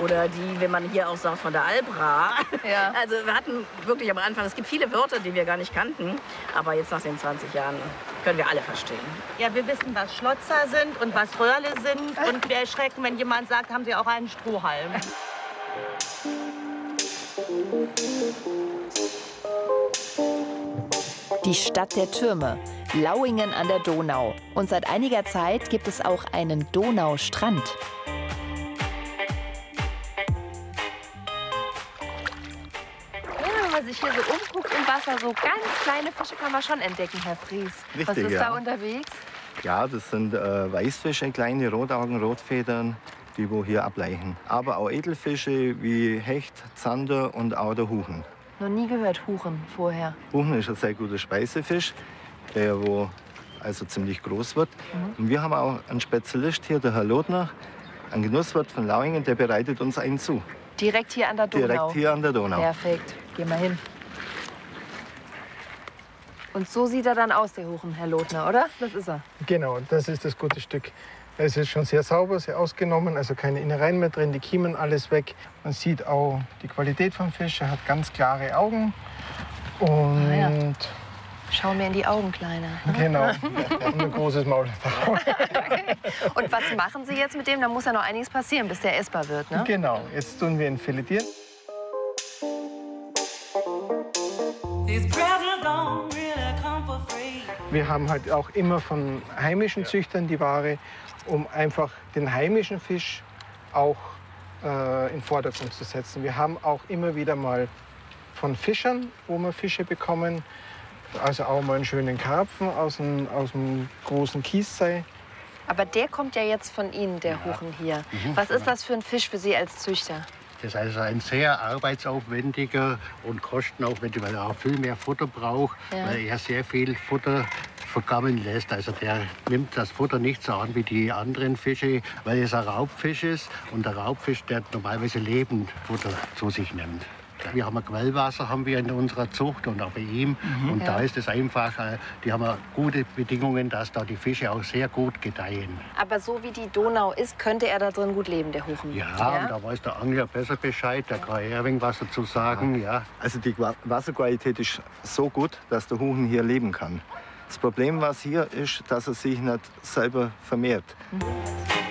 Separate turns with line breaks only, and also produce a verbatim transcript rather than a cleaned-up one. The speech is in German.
Oder die, wenn man hier auch sagt, von der Albra.
Ja.
Also wir hatten wirklich am Anfang, es gibt viele Wörter, die wir gar nicht kannten. Aber jetzt nach den zwanzig Jahren können wir alle verstehen.
Ja, wir wissen, was Schlotzer sind und was Röhrle sind. Und wir erschrecken, wenn jemand sagt, haben Sie auch einen Strohhalm.
Die Stadt der Türme, Lauingen an der Donau. Und seit einiger Zeit gibt es auch einen Donaustrand. Wenn man sich hier so umguckt im Wasser, so ganz kleine Fische kann man schon entdecken, Herr Fries.
Richtig,
Was ist
ja.
da unterwegs?
Ja, das sind äh, Weißfische, kleine Rotaugen, Rotfedern, die wo hier ableichen. Aber auch Edelfische wie Hecht, Zander und auch der Huchen.
Noch nie gehört Huchen vorher.
Huchen ist ein sehr guter Speisefisch, der wo also ziemlich groß wird. Mhm. Und wir haben auch einen Spezialist hier, der Herr Lodner, ein Genusswirt von Lauingen, der bereitet uns einen zu.
Direkt hier an der Donau?
Direkt hier an der Donau.
Perfekt, gehen wir hin. Und so sieht er dann aus, der Huchen, Herr Lodner, oder? Das ist er.
Genau, das ist das gute Stück. Es ist schon sehr sauber, sehr ausgenommen, also keine Innereien mehr drin, die Kiemen alles weg. Man sieht auch die Qualität vom Fisch, er hat ganz klare Augen. Und
ah, ja. Schau mir in die Augen, Kleiner.
Genau, und ein großes Maul.
Okay. Und was machen Sie jetzt mit dem? Da muss ja noch einiges passieren, bis der essbar wird, ne?
Genau, jetzt tun wir ihn filetieren. Wir haben halt auch immer von heimischen Züchtern die Ware, um einfach den heimischen Fisch auch äh, in den Vordergrund zu setzen. Wir haben auch immer wieder mal von Fischern, wo wir Fische bekommen, also auch mal einen schönen Karpfen aus dem, aus dem großen Kieszei.
Aber der kommt ja jetzt von Ihnen, der ja. Huchen hier. Mhm. Was ist das für ein Fisch für Sie als Züchter?
Das ist also ein sehr arbeitsaufwendiger und kostenaufwendiger, weil er auch viel mehr Futter braucht, ja. weil er sehr viel Futter vergammeln lässt. Also der nimmt das Futter nicht so an wie die anderen Fische, weil es ein Raubfisch ist und der Raubfisch, der normalerweise lebend Futter zu sich nimmt. Wir haben ein Quellwasser haben wir in unserer Zucht und auch bei ihm. Mhm, und ja. da ist es einfach, die haben gute Bedingungen, dass da die Fische auch sehr gut gedeihen.
Aber so wie die Donau ist, könnte er da drin gut leben, der Huchen?
Ja, ja? Und da weiß der Angler besser Bescheid, da kann er irgendwas dazu sagen. Ja. Ja.
Also die Wasserqualität ist so gut, dass der Huchen hier leben kann. Das Problem, was hier ist, dass er sich nicht selber vermehrt. Mhm.